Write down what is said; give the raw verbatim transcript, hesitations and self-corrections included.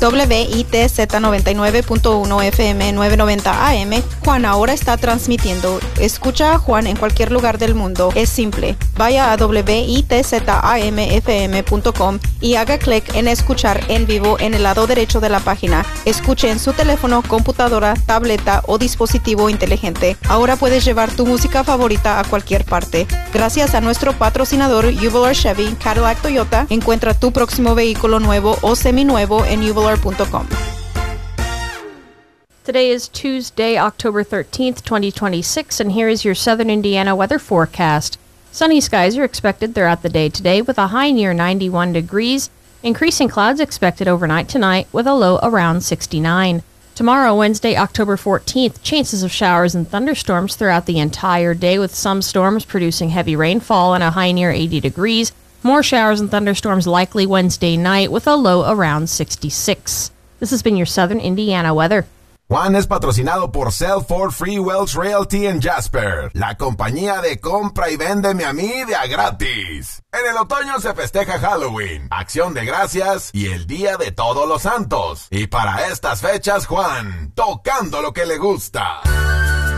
W I T Z noventa y nueve punto uno F M novecientos noventa A M. Juan ahora está transmitiendo. Escucha a Juan en cualquier lugar del mundo. Es simple. Vaya a W I T Z A M F M punto com y haga clic en escuchar en vivo en el lado derecho de la página. Escuche en su teléfono, computadora, tableta o dispositivo inteligente. Ahora puedes llevar tu música favorita a cualquier parte. Gracias a nuestro patrocinador Jubilar Chevy, Cadillac Toyota, encuentra tu próximo vehículo nuevo o seminuevo en jubilar punto com. Today is Tuesday, October thirteenth, twenty twenty-six, and here is your Southern Indiana weather forecast. Sunny skies are expected throughout the day today with a high near ninety-one degrees. Increasing clouds expected overnight tonight with a low around sixty-nine. Tomorrow, Wednesday, October fourteenth, chances of showers and thunderstorms throughout the entire day with some storms producing heavy rainfall and a high near eighty degrees. More showers and thunderstorms likely Wednesday night with a low around sixty-six. This has been your Southern Indiana weather. Juan es patrocinado por Sell Ford Free Wells Realty en Jasper, la compañía de compra y véndeme a mí de a gratis. En el otoño se festeja Halloween, Acción de Gracias y el Día de Todos los Santos. Y para estas fechas, Juan, tocando lo que le gusta.